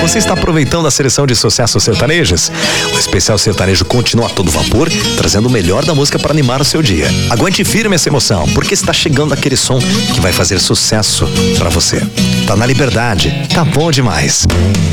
Você está aproveitando a seleção de sucessos sertanejos? O Especial Sertanejo continua a todo vapor, trazendo o melhor da música para animar o seu dia. Aguente firme essa emoção, porque está chegando aquele som que vai fazer sucesso para você. Tá na Liberdade, tá bom demais.